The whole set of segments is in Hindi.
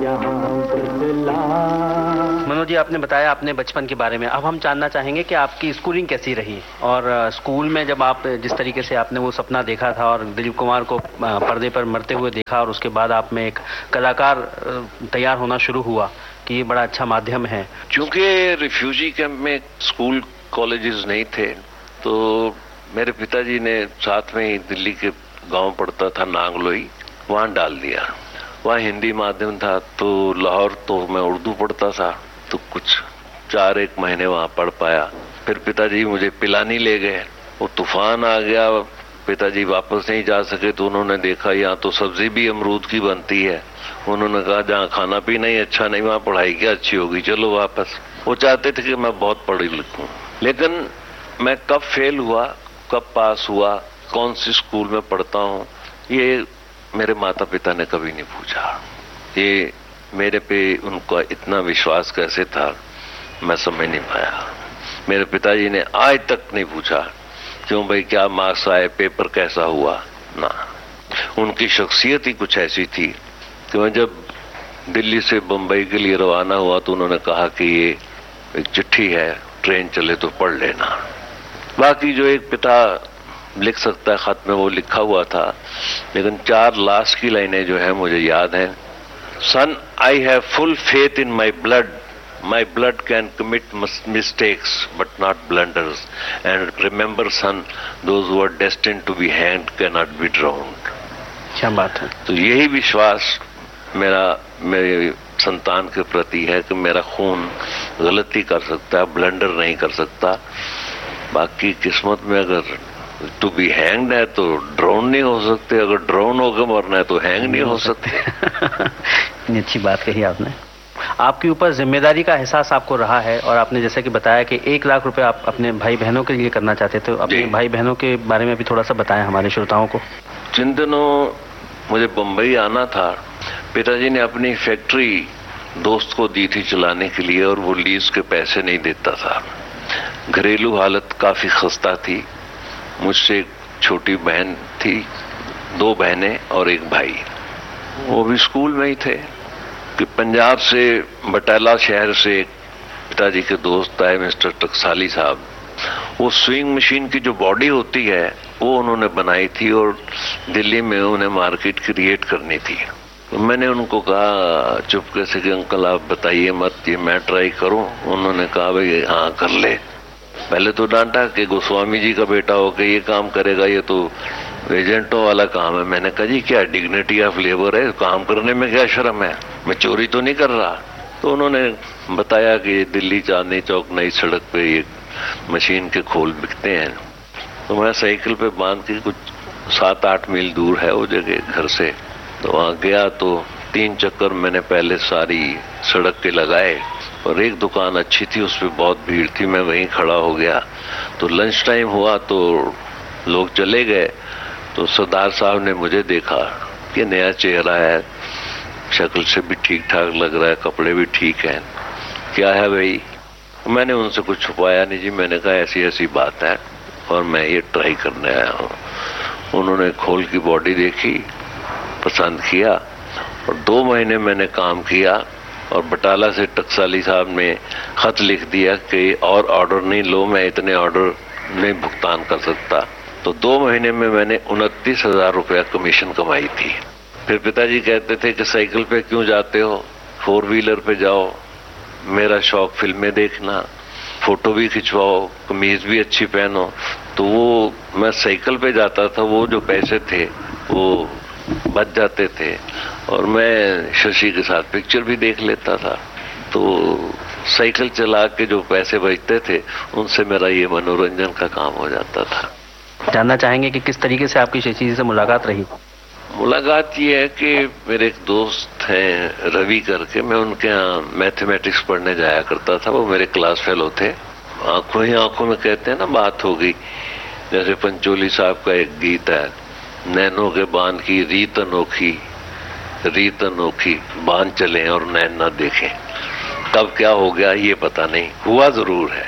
मनोज जी, आपने बताया अपने बचपन के बारे में। अब हम जानना चाहेंगे कि आपकी स्कूलिंग कैसी रही, और स्कूल में जब आप जिस तरीके से आपने वो सपना देखा था और दिलीप कुमार को पर्दे पर मरते हुए देखा, और उसके बाद आप में एक कलाकार तैयार होना शुरू हुआ कि ये बड़ा अच्छा माध्यम है। चूंकि रिफ्यूजी कैंप में स्कूल कॉलेजेस नहीं थे, तो मेरे पिताजी ने साथ में ही दिल्ली के गांव पड़ता था नांगलोई, वहां डाल दिया। वहाँ हिंदी माध्यम था, तो लाहौर तो मैं उर्दू पढ़ता था, तो कुछ 4-1 महीने वहाँ पढ़ पाया। फिर पिताजी मुझे पिलानी ले गए, वो तूफान आ गया, पिताजी वापस नहीं जा सके, तो उन्होंने देखा यहाँ तो सब्जी भी अमरूद की बनती है। उन्होंने कहा जहाँ खाना पीना ही अच्छा नहीं, वहाँ पढ़ाई क्या अच्छी होगी, चलो वापस। वो चाहते थे कि मैं बहुत पढ़ी लिखूं, लेकिन मैं कब फेल हुआ, कब पास हुआ, कौन सी स्कूल में पढ़ता हूँ, ये मेरे माता पिता ने कभी नहीं पूछा। ये मेरे पे उनका इतना विश्वास कैसे था, मैं समझ नहीं पाया। मेरे पिताजी ने आज तक नहीं पूछा क्यों भाई क्या मार्क्स आए, पेपर कैसा हुआ, ना। उनकी शख्सियत ही कुछ ऐसी थी कि मैं जब दिल्ली से बंबई के लिए रवाना हुआ, तो उन्होंने कहा कि ये एक चिट्ठी है, ट्रेन चले तो पढ़ लेना। बाकी जो एक पिता लिख सकता है खत में, वो लिखा हुआ था, लेकिन 4 लास्ट की लाइनें जो है मुझे याद हैं। सन, I have full faith in my blood can commit mistakes but not blunders, and remember sun, those who are destined to be hanged can not be ड्राउन्ड। क्या बात है। तो यही विश्वास मेरे संतान के प्रति है कि मेरा खून गलती कर सकता है, ब्लंडर नहीं कर सकता। बाकी किस्मत में अगर टू बी हैंग्ड है तो ड्राउन नहीं हो सकते, अगर ड्राउन होकर मरना है तो हैंग नहीं हो सकते। इतनी अच्छी बात कही आपने। आपके ऊपर जिम्मेदारी का एहसास आपको रहा है, और आपने जैसे कि बताया कि 1 लाख रुपए आप अपने भाई बहनों के लिए करना चाहते थे, तो अपने भाई बहनों के बारे में भी थोड़ा सा बताएं हमारे श्रोताओं को। जिन दिनों मुझे बम्बई आना था, पिताजी ने अपनी फैक्ट्री दोस्त को दी थी चलाने के लिए, और वो लीज के पैसे नहीं देता था। घरेलू हालत काफी खस्ता थी। मुझसे एक छोटी बहन थी, 2 बहनें और 1 भाई। वो भी स्कूल में ही थे कि पंजाब से बटाला शहर से पिताजी के दोस्त आए, मिस्टर टकसाली साहब। वो स्विंग मशीन की जो बॉडी होती है वो उन्होंने बनाई थी, और दिल्ली में उन्हें मार्केट क्रिएट करनी थी। तो मैंने उनको कहा चुपके से कि अंकल आप बताइए मत, ये मैं ट्राई करूं। उन्होंने कहा भाई हाँ कर ले। पहले तो डांटा कि गोस्वामी जी का बेटा होकर ये काम करेगा, ये तो एजेंटों वाला काम है। मैंने कहा जी क्या डिग्निटी ऑफ लेबर है, काम करने में क्या शर्म है, मैं चोरी तो नहीं कर रहा। तो उन्होंने बताया कि दिल्ली चांदनी चौक नई सड़क पे ये मशीन के खोल बिकते हैं। तो मैं साइकिल पे बांध के, कुछ 7-8 मील दूर है वो जगह घर से, तो वहां गया। तो 3 चक्कर मैंने पहले सारी सड़क के लगाए, और एक दुकान अच्छी थी, उस पर बहुत भीड़ थी, मैं वहीं खड़ा हो गया। तो लंच टाइम हुआ तो लोग चले गए, तो सरदार साहब ने मुझे देखा कि नया चेहरा है, शक्ल से भी ठीक ठाक लग रहा है, कपड़े भी ठीक हैं, क्या है भाई। मैंने उनसे कुछ छुपाया नहीं जी, मैंने कहा ऐसी ऐसी बात है और मैं ये ट्राई करने आया हूँ। उन्होंने खोल की बॉडी देखी, पसंद किया, और 2 महीने मैंने काम किया, और बटाला से टकसाली साहब ने खत लिख दिया कि और ऑर्डर नहीं लो, मैं इतने ऑर्डर नहीं भुगतान कर सकता। तो 2 महीने में मैंने 29,000 रुपया कमीशन कमाई थी। फिर पिताजी कहते थे कि साइकिल पे क्यों जाते हो, 4 व्हीलर पे जाओ, मेरा शौक फिल्में देखना, फोटो भी खिंचवाओ, कमीज भी अच्छी पहनो। तो वो मैं साइकिल पे जाता था, वो जो पैसे थे वो बच जाते थे, और मैं शशि के साथ पिक्चर भी देख लेता था। तो साइकिल चला के जो पैसे बचते थे उनसे मेरा ये मनोरंजन का काम हो जाता था। जानना चाहेंगे कि किस तरीके से आपकी शशि जी से मुलाकात रही। मुलाकात ये है कि मेरे एक दोस्त हैं रवि करके, मैं उनके यहाँ मैथमेटिक्स पढ़ने जाया करता था। वो मेरे क्लास फेलो थे। आंखों ही आंखों में कहते हैं ना, बात हो गई। जैसे पंचोली साहब का एक गीत है, नैनों के बांध की रीत अनोखी, रीत अनोखी, बांध चले और नैन ना देखें। कब क्या हो गया ये पता नहीं, हुआ जरूर है।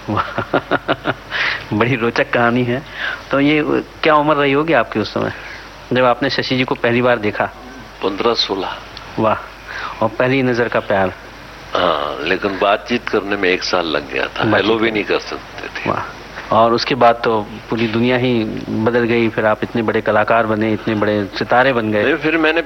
बड़ी रोचक कहानी है। तो ये क्या उम्र रही होगी आपकी उस समय जब आपने शशि जी को पहली बार देखा? 15-16। वाह। और पहली नजर का प्यार। हाँ, लेकिन बातचीत करने में 1 साल लग गया था, हेलो भी नहीं कर सकते थे। वाह। और उसके बाद तो पूरी दुनिया ही बदल गई, फिर आप इतने बड़े कलाकार बने, इतने बड़े सितारे बन गए। फिर मैंने